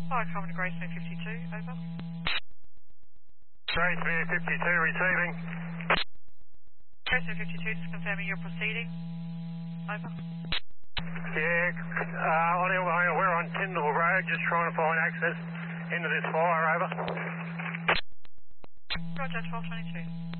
Hi, coming to Gracemere 52, over. Gracemere 52 receiving. Gracemere 52, just confirming you're proceeding. Over. Yeah, we're on Tyndall Road, just trying to find access into this fire, over. Roger, 1222.